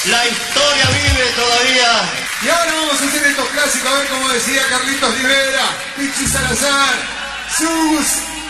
La historia vive todavía. Y ahora vamos a hacer estos clásicos, a ver cómo decía Carlitos Rivera, Pichi Salazar, sus